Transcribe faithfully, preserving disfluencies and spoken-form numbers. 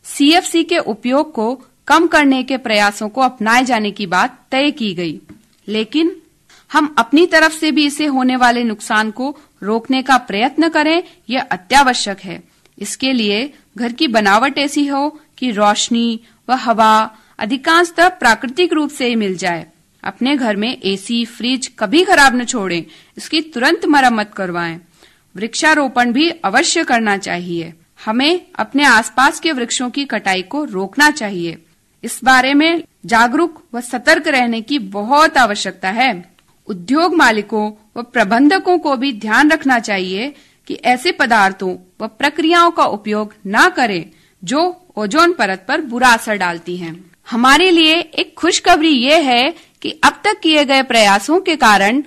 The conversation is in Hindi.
सी एफ सी के उपयोग को कम करने के प्रयासों को अपनाए जाने की बात तय की गई, लेकिन हम अपनी तरफ से भी इसे होने वाले नुकसान को रोकने का प्रयत्न करें, यह अत्यावश्यक है। इसके लिए घर की बनावट ऐसी हो कि रोशनी व हवा अधिकांशतः प्राकृतिक रूप से ही मिल जाए। अपने घर में एसी, फ्रिज कभी खराब न छोड़ें, इसकी तुरंत मरम्मत करवाएं। वृक्षारोपण भी अवश्य करना चाहिए। हमें अपने आसपास के वृक्षों की कटाई को रोकना चाहिए। इस बारे में जागरूक व सतर्क रहने की बहुत आवश्यकता है। उद्योग मालिकों व प्रबंधकों को भी ध्यान रखना चाहिए कि ऐसे पदार्थों व प्रक्रियाओं का उपयोग न करें जो ओजोन परत पर बुरा असर डालती हैं। हमारे लिए एक खुशखबरी ये है कि अब तक किए गए प्रयासों के कारण